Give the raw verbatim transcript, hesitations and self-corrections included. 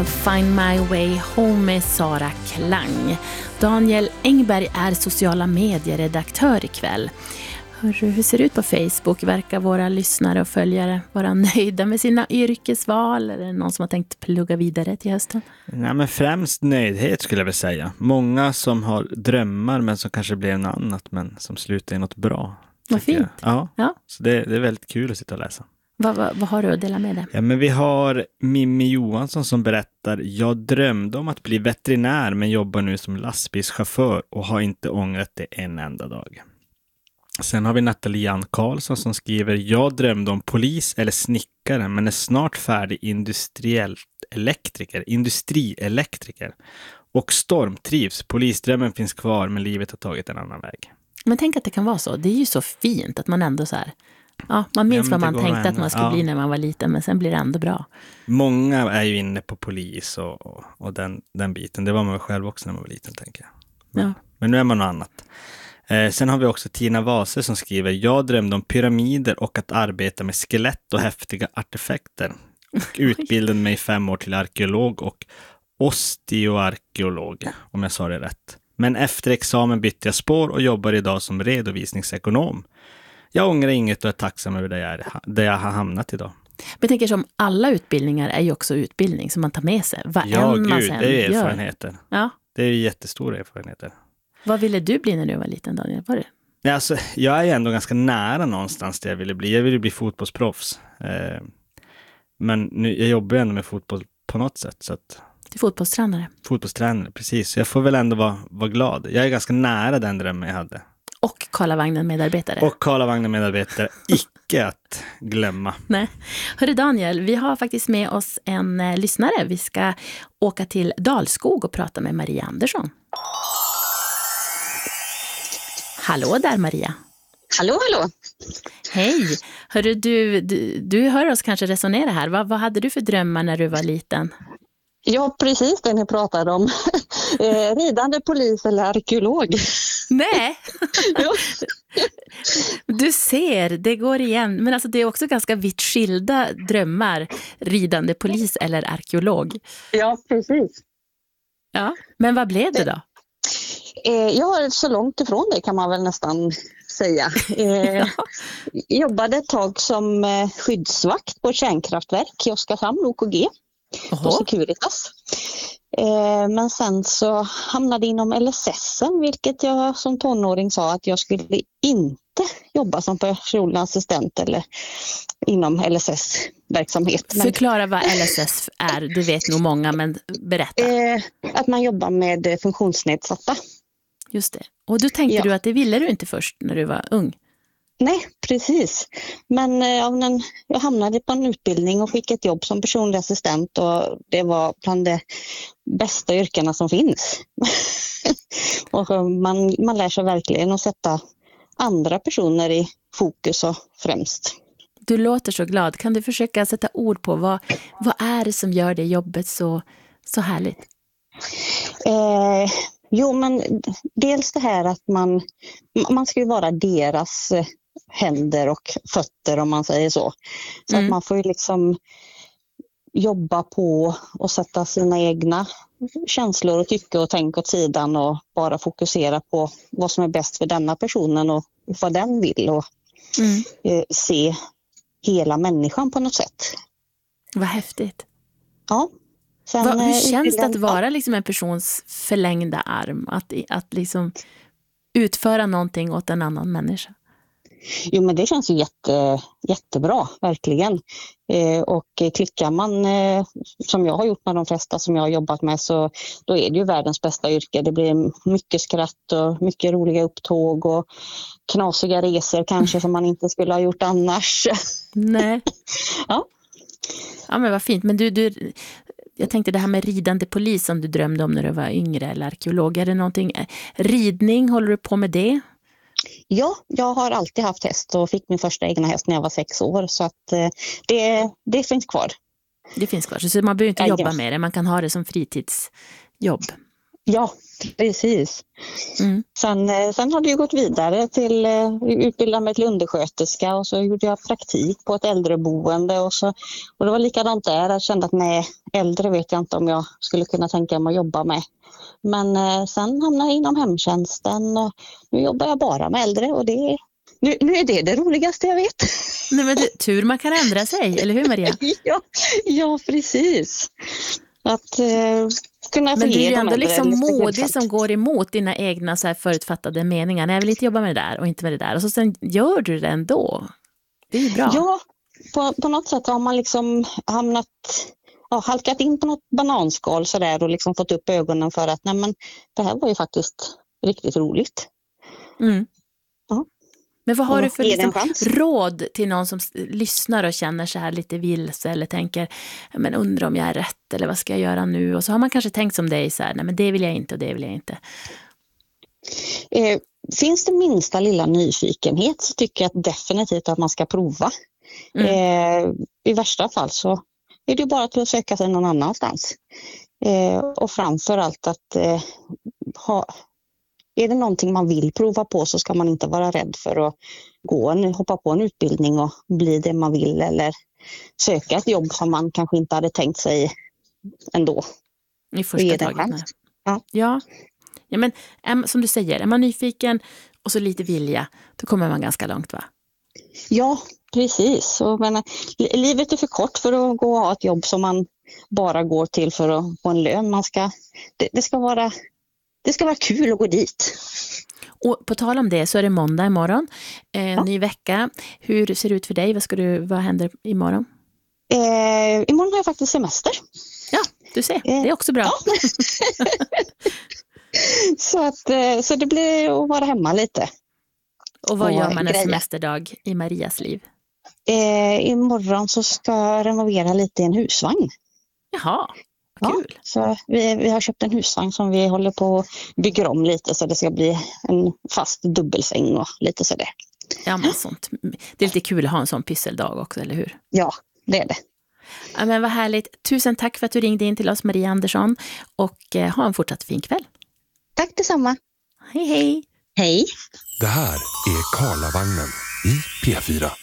Find My Way Home med Sara Klang. Daniel Engberg är sociala medieredaktör ikväll. Hörru, hur ser det ut på Facebook? Verkar våra lyssnare och följare vara nöjda med sina yrkesval? Eller är det någon som har tänkt plugga vidare till hösten? Nej, men främst nöjdhet skulle jag vilja säga. Många som har drömmar men som kanske blir något annat men som slutar i något bra. Vad fint. Ja, ja. Så det, det är väldigt kul att sitta och läsa. Vad, vad, vad har du att dela med dig? Ja, men vi har Mimmi Johansson som berättar: jag drömde om att bli veterinär men jobbar nu som lastbilschaufför och har inte ångrat det en enda dag. Sen har vi Nathalie Ann Karlsson som skriver: jag drömde om polis eller snickare men är snart färdig industriell elektriker, industrielektriker. Och stormtrivs. Polisdrömmen finns kvar men livet har tagit en annan väg. Men tänk att det kan vara så. Det är ju så fint att man ändå så här... Ja, man minns ja, vad man tänkte att man skulle ja. bli när man var liten, men sen blir det ändå bra. Många är ju inne på polis och, och, och den, den biten. Det var man själv också när man var liten, tänker jag. Men, ja. men nu är man något annat. Eh, sen har vi också Tina Vase som skriver: jag drömde om pyramider och att arbeta med skelett och häftiga artefakter. Och utbildade mig fem år till arkeolog och osteoarkeolog, om jag sa det rätt. Men efter examen bytte jag spår och jobbar idag som redovisningsekonom. Jag ångrar inget och är tacksam över det jag, är, det jag har hamnat idag. Men jag tänker som alla utbildningar är ju också utbildning som man tar med sig. Vad ja, än gud, man sen det är erfarenheter. Ja. Det är jättestora erfarenheter. Vad ville du bli när du var liten, Daniel? Var det? Ja, alltså, jag är ändå ganska nära någonstans där jag ville bli. Jag ville bli fotbollsproffs. Eh, men nu, jag jobbar ju ändå med fotboll på något sätt. Så att, du är fotbollstränare. Fotbollstränare, precis. Så jag får väl ändå vara, vara glad. Jag är ganska nära den drömmen jag hade. Och Karlavagnen medarbetare. Och Karlavagnen medarbetare, icke att glömma. Nej. Hörru Daniel, vi har faktiskt med oss en eh, lyssnare. Vi ska åka till Dalskog och prata med Maria Andersson. Hallå där Maria. Hallå, hallå. Hej. Hörru, du, du, du hör oss kanske resonera här. Vad, vad hade du för drömmar när du var liten? Ja, precis det ni pratade om. eh, ridande polis eller arkeolog. Nej. Du ser, det går igen. Men alltså det är också ganska vitt skilda drömmar. Ridande polis eller arkeolog. Ja, precis. Ja, men vad blev det då? Eh, jag har så långt ifrån det kan man väl nästan säga. Eh, ja. Jobbade ett tag som eh, skyddsvakt på ett kärnkraftverk i Oskarshamn, O K G. Oho. På Securitas. Eh, men sen så hamnade inom L S S, vilket jag som tonåring sa att jag skulle inte jobba som personlig assistent eller inom L S S-verksamhet. Men, förklara vad L S S är, det vet nog många, men berätta. Eh, att man jobbar med funktionsnedsatta. Just det. Och då tänkte ja. du att det ville du inte först när du var ung? Nej, precis. Men eh, en, jag hamnade på en utbildning och fick ett jobb som personlig assistent och det var bland de bästa yrkena som finns. och man, man lär sig verkligen att sätta andra personer i fokus och främst. Du låter så glad. Kan du försöka sätta ord på vad, vad är det som gör det jobbet så, så härligt? Eh, jo, men dels det här att man, man ska ju vara deras händer och fötter om man säger så. Så mm. att man får ju liksom jobba på och sätta sina egna känslor och tycke och tänk åt sidan och bara fokusera på vad som är bäst för denna personen och vad den vill och mm. eh, se hela människan på något sätt. Vad häftigt. Ja. Sen, Va, hur känns det att ja. vara liksom en persons förlängda arm? Att, att liksom utföra någonting åt en annan människa? Jo, men det känns ju jätte, jättebra, verkligen. Eh, och klickar man, eh, som jag har gjort med de flesta som jag har jobbat med, så då är det ju världens bästa yrke. Det blir mycket skratt och mycket roliga upptåg och knasiga resor kanske som man inte skulle ha gjort annars. Nej. ja. Ja, men vad fint. Men du, du, jag tänkte det här med ridande polis som du drömde om när du var yngre eller arkeolog. Är det någonting, ridning, håller du på med det? Ja, jag har alltid haft häst och fick min första egna häst när jag var sex år. Så att eh, det, det finns kvar. Det finns kvar, så man behöver inte ja, jobba ja. med det. Man kan ha det som fritidsjobb. Ja, precis. Mm. Sen, sen har det ju gått vidare till uh, utbilda mig till undersköterska och så gjorde jag praktik på ett äldreboende och, så, och det var likadant där. Jag kände att nej, äldre vet jag inte om jag skulle kunna tänka mig att jobba med. Men uh, sen hamnade jag inom hemtjänsten och nu jobbar jag bara med äldre och det, nu, nu är det det roligaste jag vet. Nej, men det, tur man kan ändra sig, eller hur Maria? ja, ja, precis. Att uh, kunna Men du är ju de ändå äldre liksom lite modig självfallet. som går emot dina egna så här förutfattade meningar. Nej, jag vill inte jobba med det där och inte med det där. Och så sen gör du det ändå. Det är ju bra. Ja, på, på något sätt har man liksom hamnat, ja, halkat in på något bananskal så där och liksom fått upp ögonen för att nej, men det här var ju faktiskt riktigt roligt. Mm. Ja. Men vad har Och du för ge det en liksom chans. råd till någon som s- lyssnar och känner så här lite vilse eller tänker, men undrar om jag är rätt eller vad ska jag göra nu? Och så har man kanske tänkt som dig så här, nej men det vill jag inte och det vill jag inte. Eh, finns det minsta lilla nyfikenhet så tycker jag definitivt att man ska prova. Mm. Eh, I värsta fall så är det bara till att söka sig någon annanstans. Eh, och framförallt att eh, ha, är det någonting man vill prova på så ska man inte vara rädd för att gå en, hoppa på en utbildning och bli det man vill eller söka ett jobb som man kanske inte hade tänkt sig ändå. I första Ge det en taget. chans. nej. Ja. Ja. Ja, men äm, som du säger, är man nyfiken och så lite vilja, då kommer man ganska långt, va? Ja, precis. Och, men, li- livet är för kort för att gå och ha ett jobb som man bara går till för att få en lön. Man ska, det, det, ska vara, det ska vara kul att gå dit. Och på tal om det så är det måndag imorgon, eh, Ja. ny vecka. Hur ser det ut för dig? Vad, ska du, vad händer imorgon? Eh, imorgon har jag faktiskt semester. Ja, du ser, det är också bra. Ja. så, att, eh, så det blir att vara hemma lite. Och vad Och gör man en grejer. semesterdag i Marias liv? Eh, imorgon så ska jag renovera lite i en husvagn. Jaha, vad Ja, kul. så vi, vi har köpt en husvagn som vi håller på att bygga om lite så det ska bli en fast dubbelsäng och lite sådär. Ja, men sånt. Det är lite kul att ha en sån pysseldag också, eller hur? Ja, det är det. Ja, men vad härligt. Tusen tack för att du ringde in till oss, Maria Andersson. Och eh, ha en fortsatt fin kväll. Tack detsamma. Hej, hej. Hej. Det här är Karlavagnen i P fyra.